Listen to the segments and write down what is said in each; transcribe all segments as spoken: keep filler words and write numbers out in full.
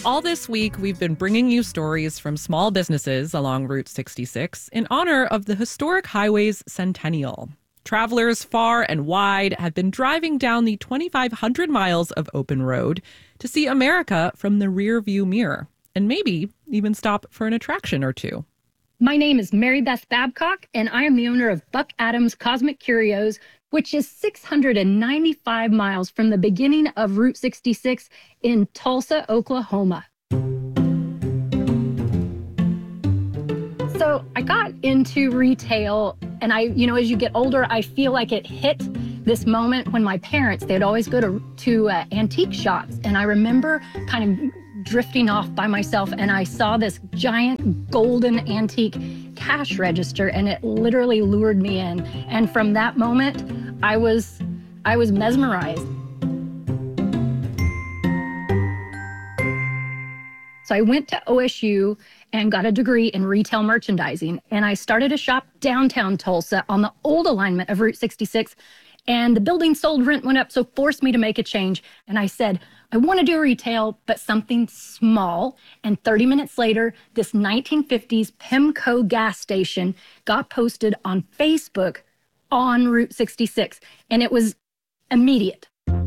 all this week, we've been bringing you stories from small businesses along Route sixty-six in honor of the historic highway's centennial. Travelers far and wide have been driving down the twenty-five hundred miles of open road to see America from the rear view mirror, and maybe even stop for an attraction or two. My name is Mary Beth Babcock, and I am the owner of Buck Adams Cosmic Curios, which is six hundred ninety-five miles from the beginning of Route sixty-six in Tulsa, Oklahoma. So I got into retail, and I, you know, as you get older, I feel like it hit this moment when my parents, they'd always go to, to uh, antique shops. And I remember kind of drifting off by myself, and I saw this giant golden antique cash register, and it literally lured me in. And from that moment, I was, I was mesmerized. So I went to O S U and got a degree in retail merchandising. And I started a shop downtown Tulsa on the old alignment of Route sixty-six. And the building sold, rent went up, so forced me to make a change. And I said, I want to do retail, but something small. And thirty minutes later, this nineteen fifties Pimco gas station got posted on Facebook on Route sixty-six. And it was immediate.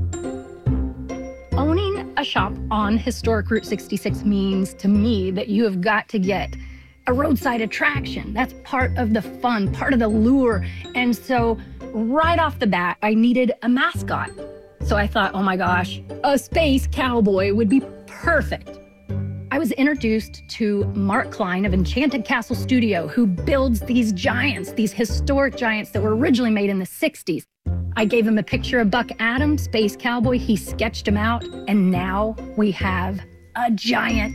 Owning a shop on historic Route sixty-six means to me that you have got to get a roadside attraction. That's part of the fun, part of the lure. And so right off the bat, I needed a mascot. So I thought, oh my gosh, a space cowboy would be perfect. I was introduced to Mark Klein of Enchanted Castle Studio, who builds these giants, these historic giants that were originally made in the sixties. I gave him a picture of Buck Adams, Space Cowboy. He sketched him out, and now we have a giant.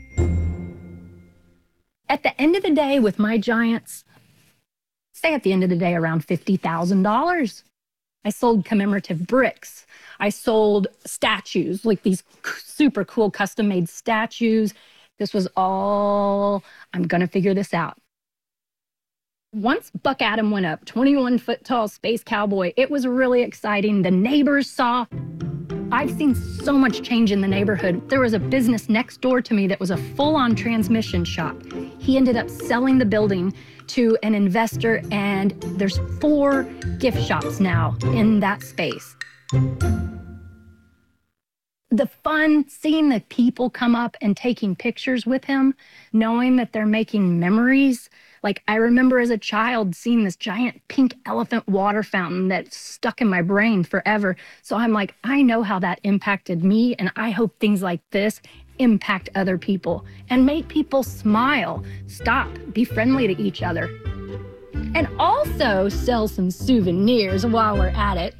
At the end of the day, with my giants, say at the end of the day, around fifty thousand dollars. I sold commemorative bricks. I sold statues, like these super cool custom-made statues. This was all, I'm gonna figure this out. Once Buck Adam went up, twenty-one foot tall Space Cowboy, it was really exciting. The neighbors saw. I've seen so much change in the neighborhood. There was a business next door to me that was a full-on transmission shop. He ended up selling the building to an investor, and there's four gift shops now in that space. The fun, seeing the people come up and taking pictures with him, knowing that they're making memories. Like, I remember as a child seeing this giant pink elephant water fountain that stuck in my brain forever. So I'm like, I know how that impacted me, and I hope things like this impact other people and make people smile, stop, be friendly to each other. And also sell some souvenirs while we're at it.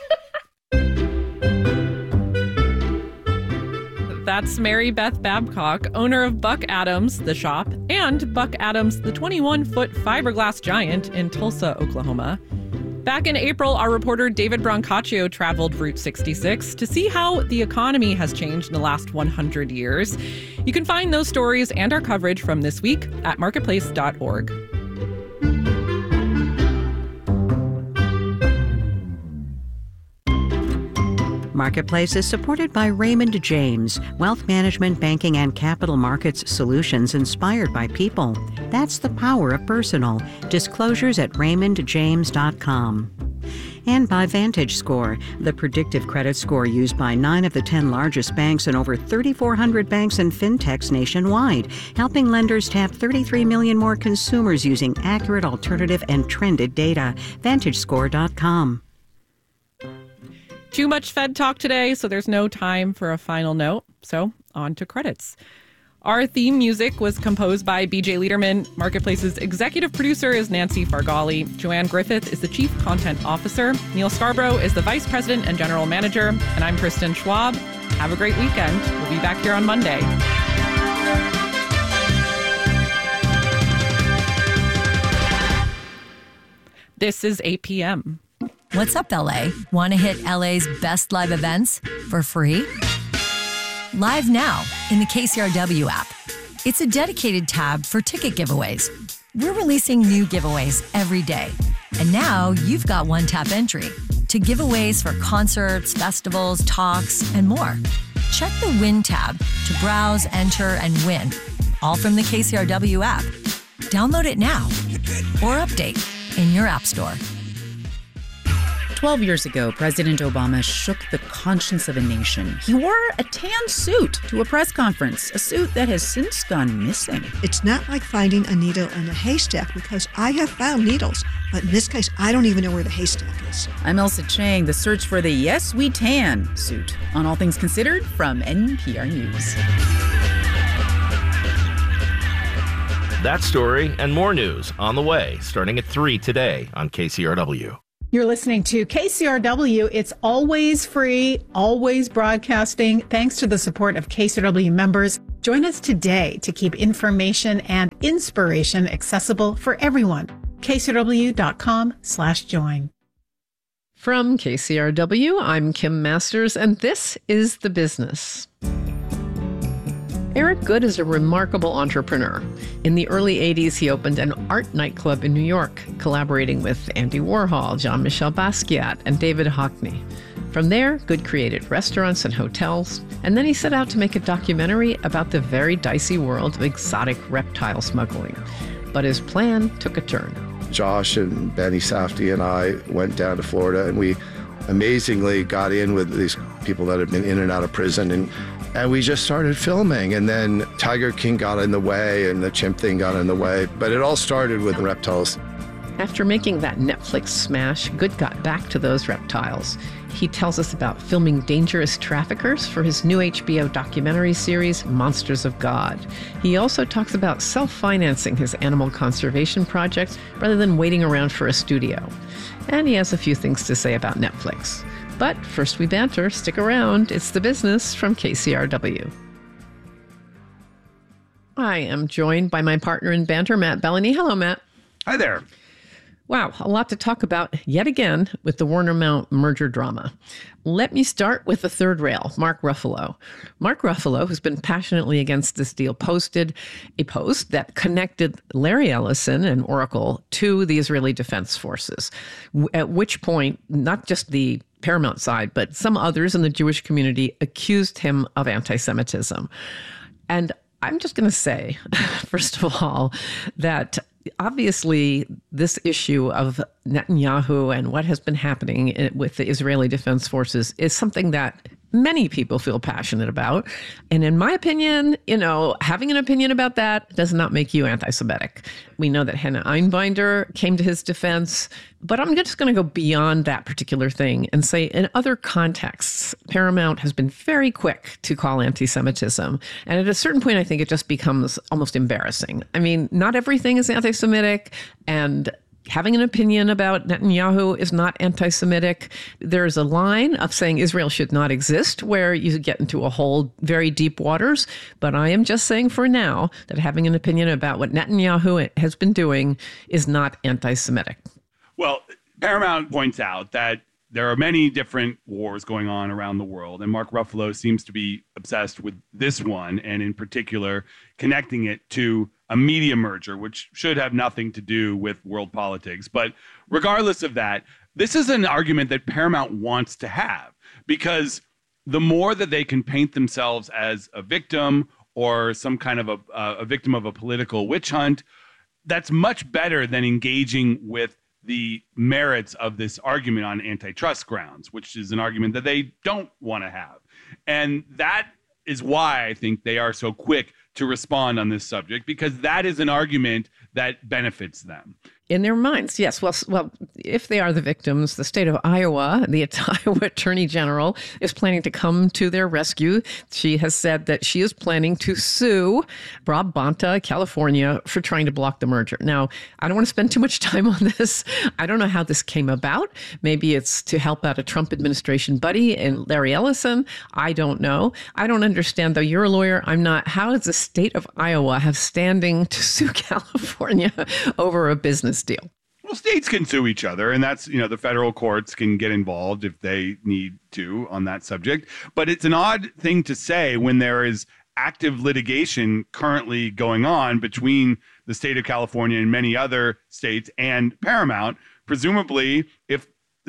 That's Mary Beth Babcock, owner of Buck Adams, the shop, and Buck Adams, the twenty-one foot fiberglass giant in Tulsa, Oklahoma. Back in April, our reporter David Brancaccio traveled Route sixty-six to see how the economy has changed in the last one hundred years. You can find those stories and our coverage from this week at marketplace dot org. Marketplace is supported by Raymond James, wealth management, banking, and capital markets solutions inspired by people. That's the power of personal. Disclosures at raymond james dot com. And by VantageScore, the predictive credit score used by nine of the ten largest banks and over three thousand four hundred banks and fintechs nationwide, helping lenders tap thirty-three million more consumers using accurate, alternative, and trended data. vantage score dot com. Too much Fed talk today, so there's no time for a final note. So on to credits. Our theme music was composed by B J Liederman. Marketplace's executive producer is Nancy Fargali. Joanne Griffith is the chief content officer. Neil Scarborough is the vice president and general manager. And I'm Kristen Schwab. Have a great weekend. We'll be back here on Monday. This is eight p.m. What's up, L A? Want to hit L A's best live events for free? Live now in the K C R W app. It's a dedicated tab for ticket giveaways. We're releasing new giveaways every day. And now you've got one-tap entry to giveaways for concerts, festivals, talks, and more. check the Win tab to browse, enter, and win, all from the K C R W app. Download it now or update in your app store. Twelve years ago, President Obama shook the conscience of a nation. He wore a tan suit to a press conference, a suit that has since gone missing. It's not like finding a needle in a haystack, because I have found needles, but in this case, I don't even know where the haystack is. I'm Elsa Chang, the search for the Yes We Tan suit on All Things Considered from N P R News. That story and more news on the way, starting at three today on K C R W. You're listening to K C R W. It's always free, always broadcasting, thanks to the support of K C R W members. Join us today to keep information and inspiration accessible for everyone. K C R W dot com slash join. From K C R W, I'm Kim Masters, and this is The Business. Eric Goode is a remarkable entrepreneur. In the early eighties, he opened an art nightclub in New York, collaborating with Andy Warhol, Jean-Michel Basquiat, and David Hockney. From there, Goode created restaurants and hotels, and then he set out to make a documentary about the very dicey world of exotic reptile smuggling. But his plan took a turn. Josh and Benny Safdie and I went down to Florida, and we amazingly got in with these people that had been in and out of prison, and And we just started filming, and then Tiger King got in the way and the chimp thing got in the way. But it all started with reptiles. After making that Netflix smash, Goode got back to those reptiles. He tells us about filming dangerous traffickers for his new H B O documentary series, Monsters of God. He also talks about self-financing his animal conservation projects rather than waiting around for a studio. And he has a few things to say about Netflix. But first we banter. Stick around. It's The Business from K C R W. I am joined by my partner in banter, Matt Bellany. Hello, Matt. Hi there. Wow, a lot to talk about yet again with the Warner Mount merger drama. Let me start with the third rail, Mark Ruffalo. Mark Ruffalo, who's been passionately against this deal, posted a post that connected Larry Ellison and Oracle to the Israeli Defense Forces, at which point, not just the Paramount side, but some others in the Jewish community accused him of anti-Semitism. And I'm just going to say, first of all, that obviously this issue of Netanyahu and what has been happening with the Israeli Defense Forces is something that many people feel passionate about. And in my opinion, you know, having an opinion about that does not make you anti-Semitic. We know that Hannah Einbinder came to his defense, but I'm just going to go beyond that particular thing and say in other contexts, Paramount has been very quick to call anti-Semitism. And at a certain point, I think it just becomes almost embarrassing. I mean, not everything is anti-Semitic, and having an opinion about Netanyahu is not anti-Semitic. There's a line of saying Israel should not exist where you get into a whole very deep waters. But I am just saying for now that having an opinion about what Netanyahu has been doing is not anti-Semitic. Well, Paramount points out that there are many different wars going on around the world, and Mark Ruffalo seems to be obsessed with this one, and in particular, connecting it to a media merger, which should have nothing to do with world politics. But regardless of that, this is an argument that Paramount wants to have, because the more that they can paint themselves as a victim or some kind of a, a victim of a political witch hunt, that's much better than engaging with the merits of this argument on antitrust grounds, which is an argument that they don't want to have. And that is why I think they are so quick to respond on this subject, because that is an argument that benefits them. In their minds, yes. Well, well, if they are the victims, the state of Iowa, the Iowa Attorney General, is planning to come to their rescue. She has said that she is planning to sue Rob Bonta, California, for trying to block the merger. Now, I don't want to spend too much time on this. I don't know how this came about. Maybe it's to help out a Trump administration buddy and Larry Ellison. I don't know. I don't understand, though. You're a lawyer. I'm not. How does the state of Iowa have standing to sue California over a business deal? Well, states can sue each other, and that's, you know, the federal courts can get involved if they need to on that subject. But it's an odd thing to say when there is active litigation currently going on between the state of California and many other states and Paramount. Presumably, if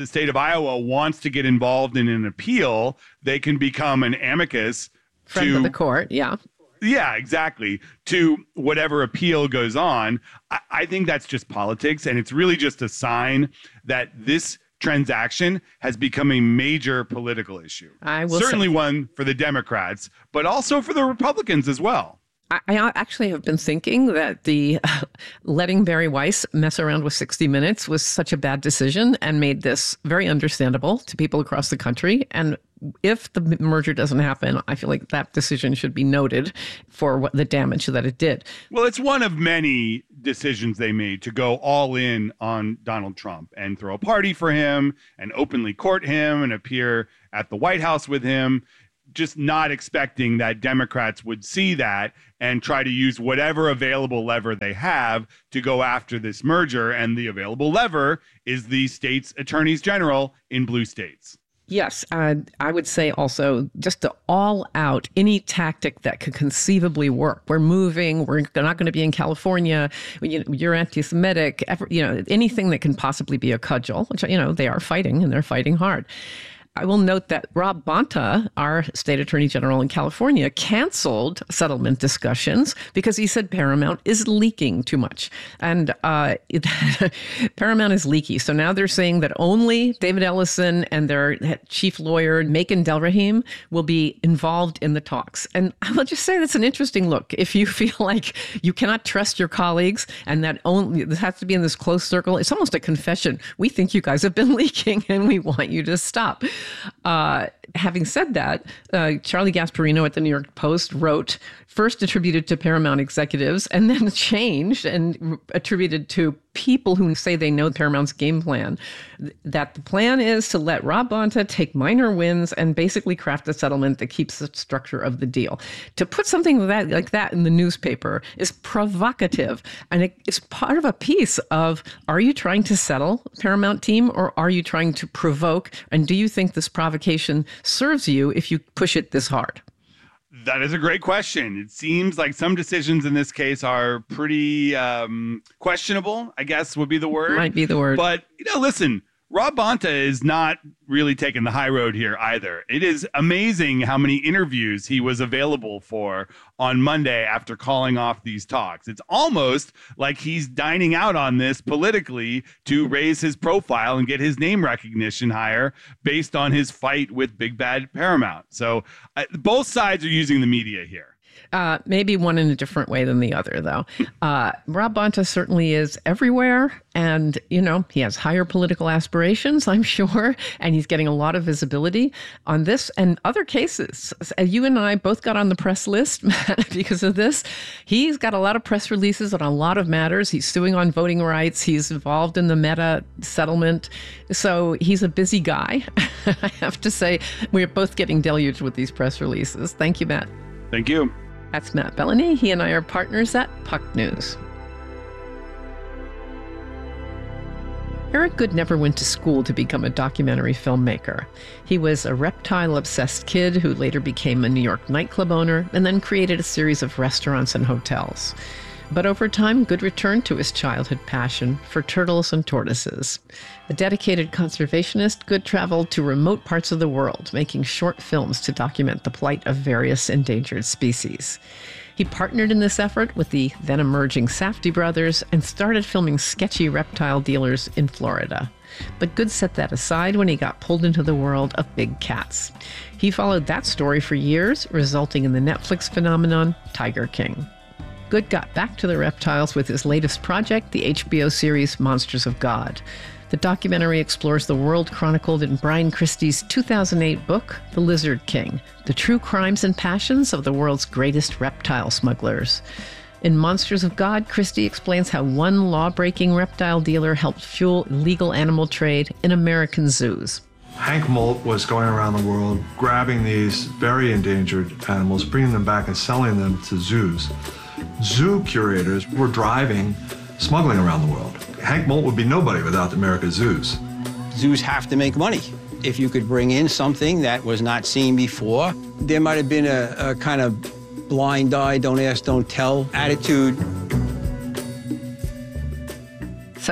the state of Iowa wants to get involved in an appeal, they can become an amicus Friend to of the court, yeah. Yeah, exactly. To whatever appeal goes on. I, I think that's just politics. And it's really just a sign that this transaction has become a major political issue. I will Certainly say- one for the Democrats, but also for the Republicans as well. I actually have been thinking that the uh, letting Barry Weiss mess around with sixty minutes was such a bad decision and made this very understandable to people across the country. And if the merger doesn't happen, I feel like that decision should be noted for what the damage that it did. Well, it's one of many decisions they made to go all in on Donald Trump and throw a party for him and openly court him and appear at the White House with him. Just not expecting that Democrats would see that and try to use whatever available lever they have to go after this merger. And the available lever is the state's attorneys general in blue states. Yes, uh, I would say also just to all out any tactic that could conceivably work. We're moving. We're not going to be in California. You, you're anti-Semitic. You know, anything that can possibly be a cudgel, which, you know, they are fighting and they're fighting hard. I will note that Rob Bonta, our state attorney general in California, canceled settlement discussions because he said Paramount is leaking too much. And uh, it, Paramount is leaky. So now they're saying that only David Ellison and their chief lawyer, Macon Delrahim, will be involved in the talks. And I will just say that's an interesting look. If you feel like you cannot trust your colleagues and that only this has to be in this close circle, it's almost a confession. We think you guys have been leaking and we want you to stop. Uh, having said that, uh, Charlie Gasparino at the New York Post wrote, first attributed to Paramount executives and then changed and attributed to people who say they know Paramount's game plan, that the plan is to let Rob Bonta take minor wins and basically craft a settlement that keeps the structure of the deal. To put something like that, like that in the newspaper is provocative. And it, it's part of a piece of, are you trying to settle, Paramount team, or are you trying to provoke? And do you think this provocation serves you if you push it this hard? That is a great question. It seems like some decisions in this case are pretty um, questionable, I guess would be the word. Might be the word. But, you know, listen, Rob Bonta is not really taking the high road here either. It is amazing how many interviews he was available for on Monday after calling off these talks. It's almost like he's dining out on this politically to raise his profile and get his name recognition higher based on his fight with Big Bad Paramount. So uh, both sides are using the media here. Uh, maybe one in a different way than the other, though. Uh, Rob Bonta certainly is everywhere. And, you know, he has higher political aspirations, I'm sure. And he's getting a lot of visibility on this and other cases. You and I both got on the press list because of this. He's got a lot of press releases on a lot of matters. He's suing on voting rights. He's involved in the Meta settlement. So he's a busy guy. I have to say, we're both getting deluged with these press releases. Thank you, Matt. Thank you. That's Matt Bellany. He and I are partners at Puck News. Eric Goode never went to school to become a documentary filmmaker. He was a reptile-obsessed kid who later became a New York nightclub owner and then created a series of restaurants and hotels. But over time, Goode returned to his childhood passion for turtles and tortoises. A dedicated conservationist, Goode traveled to remote parts of the world, making short films to document the plight of various endangered species. He partnered in this effort with the then-emerging Safdie brothers and started filming sketchy reptile dealers in Florida. But Goode set that aside when he got pulled into the world of big cats. He followed that story for years, resulting in the Netflix phenomenon Tiger King. Goode got back to the reptiles with his latest project, the H B O series Monsters of God. The documentary explores the world chronicled in Brian Christie's two thousand eight book, The Lizard King, the true crimes and passions of the world's greatest reptile smugglers. In Monsters of God, Christie explains how one law-breaking reptile dealer helped fuel illegal animal trade in American zoos. Hank Molt was going around the world grabbing these very endangered animals, bringing them back and selling them to zoos. Zoo curators were driving smuggling around the world. Hank Molt would be nobody without America's zoos. Zoos have to make money. If you could bring in something that was not seen before, there might have been a, a kind of blind eye, don't ask, don't tell attitude. So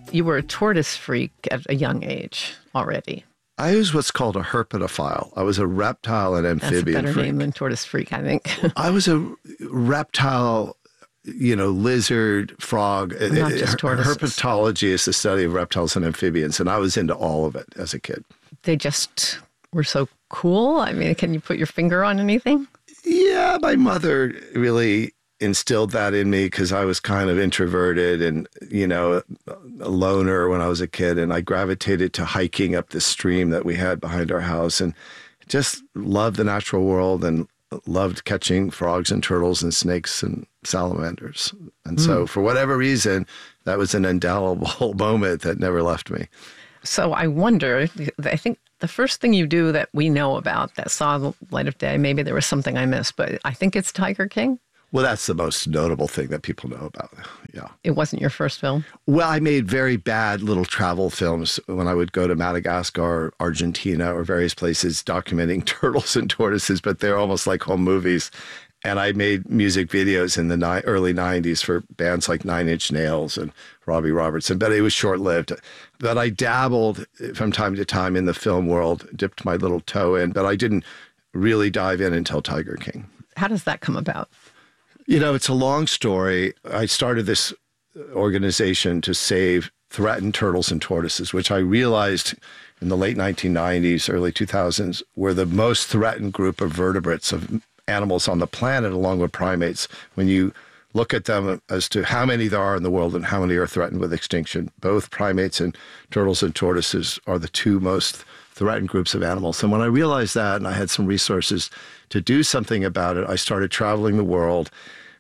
you were a tortoise freak at a young age already. I was what's called a herpetophile. I was a reptile and amphibian freak. That's a better freak. name than tortoise freak, I think. I was a reptile, you know, lizard, frog. Not just tortoises. Herpetology is the study of reptiles and amphibians, and I was into all of it as a kid. They just were so cool. I mean, can you put your finger on anything? Yeah, my mother really instilled that in me because I was kind of introverted and, you know, a loner when I was a kid. And I gravitated to hiking up the stream that we had behind our house and just loved the natural world and loved catching frogs and turtles and snakes and salamanders. And mm. so for whatever reason, that was an indelible moment that never left me. So I wonder, I think the first thing you do that we know about that saw the light of day, maybe there was something I missed, but I think it's Tiger King. Well, that's the most notable thing that people know about. Yeah. It wasn't your first film? Well, I made very bad little travel films when I would go to Madagascar, Argentina, or various places documenting turtles and tortoises, but they're almost like home movies. And I made music videos in the ni- early nineties for bands like Nine Inch Nails and Robbie Robertson, but it was short-lived. But I dabbled from time to time in the film world, dipped my little toe in, but I didn't really dive in until Tiger King. How does that come about? You know, it's a long story. I started this organization to save threatened turtles and tortoises, which I realized in the late nineteen nineties, early two thousands, were the most threatened group of vertebrates, of animals on the planet, along with primates. When you look at them as to how many there are in the world and how many are threatened with extinction, both primates and turtles and tortoises are the two most threatened groups of animals. And when I realized that and I had some resources to do something about it, I started traveling the world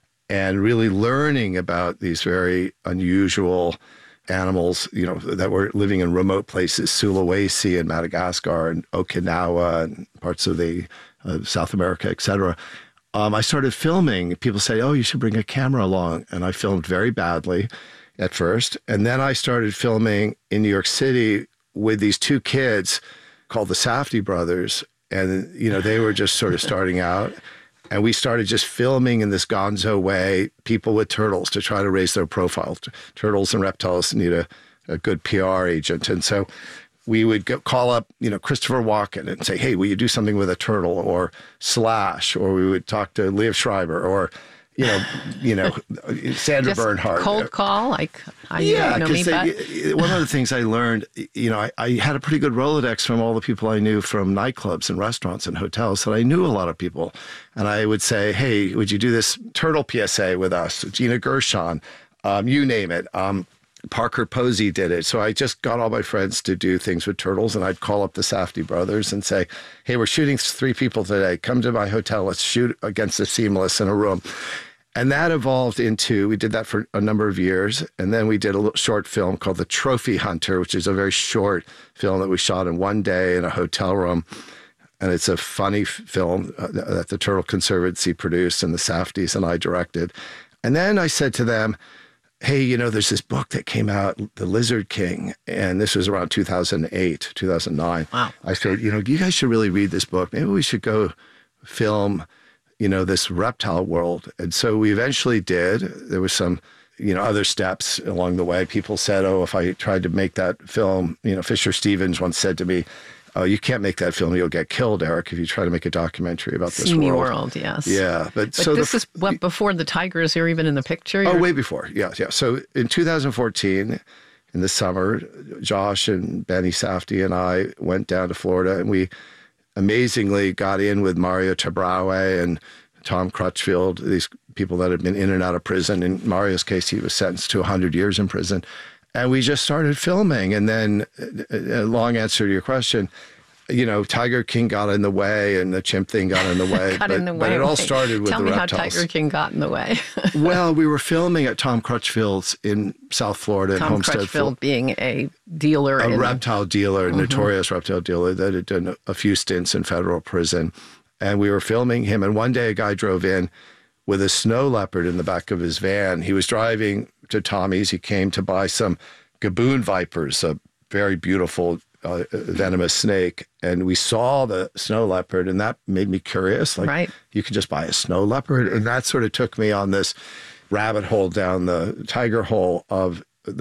and really learning about these very unusual animals, you know, that were living in remote places, Sulawesi and Madagascar and Okinawa and parts of the uh, South America, et cetera. Um, I started filming. People say, oh, you should bring a camera along. And I filmed very badly at first. And then I started filming in New York City with these two kids called the Safdie brothers. And, you know, they were just sort of starting out. And we started just filming in this gonzo way, people with turtles to try to raise their profile. Turtles and reptiles need a, a good P R agent. And so we would go, call up, you know, Christopher Walken and say, hey, will you do something with a turtle? Or Slash, or we would talk to Liev Schreiber, or, you know, you know, Sandra Just Bernhard. Cold call, like, I yeah, know me, they, but... one of the things I learned, you know, I, I had a pretty good Rolodex from all the people I knew from nightclubs and restaurants and hotels, that I knew a lot of people. And I would say, hey, would you do this turtle P S A with us? Gina Gershon, um, you name it. Um, Parker Posey did it. So I just got all my friends to do things with turtles, and I'd call up the Safdie brothers and say, hey, we're shooting three people today. Come to my hotel. Let's shoot against the seamless in a room. And that evolved into, we did that for a number of years. And then we did a little short film called The Trophy Hunter, which is a very short film that we shot in one day in a hotel room. And it's a funny f- film uh, that the Turtle Conservancy produced and the Safdies and I directed. And then I said to them, hey, you know, there's this book that came out, The Lizard King, and this was around two thousand eight, two thousand nine. Wow. I said, you know, you guys should really read this book. Maybe we should go film, you know, this reptile world. And so we eventually did. There was some, you know, other steps along the way. People said, oh, if I tried to make that film, you know, Fisher Stevens once said to me, oh, you can't make that film. You'll get killed, Eric, if you try to make a documentary about this Seamy world. world, yes. Yeah. But, but so this the, is what, before the tigers are even in the picture? Oh, You're... way before. Yeah, yeah. So in two thousand fourteen, in the summer, Josh and Benny Safdie and I went down to Florida, and we amazingly got in with Mario Tabraue and Tom Crutchfield, these people that had been in and out of prison. In Mario's case, he was sentenced to one hundred years in prison. And we just started filming. And then, a long answer to your question, you know, Tiger King got in the way and the chimp thing got in the way. got but, in the way. But it all started with Tell the me reptiles. how Tiger King got in the way. Well, we were filming at Tom Crutchfield's in South Florida. in Tom Homestead, Crutchfield being a dealer. A in reptile dealer, a mm-hmm. notorious reptile dealer that had done a few stints in federal prison. And we were filming him. And one day a guy drove in with a snow leopard in the back of his van. He was driving to Tommy's. He came to buy some gaboon vipers, a very beautiful uh, venomous snake. And we saw the snow leopard, and that made me curious. Like, right. You could just buy a snow leopard. And that sort of took me on this rabbit hole down the tiger hole of the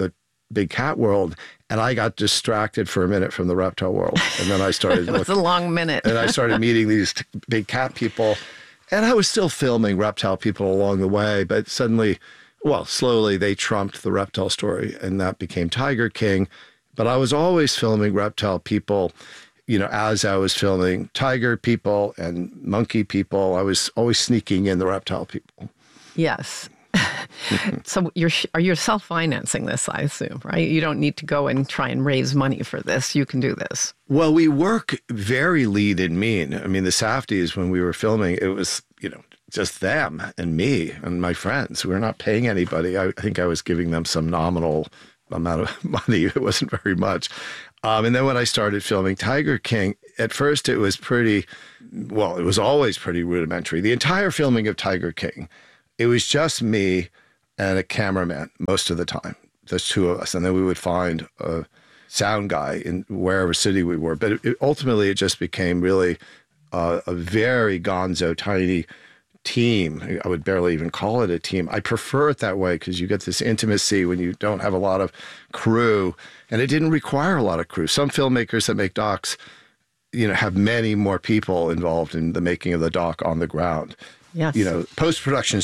big cat world, and I got distracted for a minute from the reptile world. And then I started It was looking, a long minute. and I started meeting these t- big cat people. And I was still filming reptile people along the way, but suddenly, well, slowly they trumped the reptile story, and that became Tiger King. But I was always filming reptile people, you know, as I was filming tiger people and monkey people. I was always sneaking in the reptile people. Yes. So you're are you self-financing this, I assume, right? You don't need to go and try and raise money for this. You can do this. Well, we work very lean and mean. I mean, the Safdies, when we were filming, it was, you know, just them and me and my friends. We were not paying anybody. I think I was giving them some nominal amount of money. It wasn't very much. Um, and then when I started filming Tiger King, at first it was pretty, well, it was always pretty rudimentary. The entire filming of Tiger King, it was just me and a cameraman most of the time, just two of us. And then we would find a sound guy in wherever city we were. But it, it, ultimately, it just became really uh, a very gonzo, tiny team. I would barely even call it a team. I prefer it that way because you get this intimacy when you don't have a lot of crew. And it didn't require a lot of crew. Some filmmakers that make docs, you know, have many more people involved in the making of the doc on the ground. Yes. You know, post-production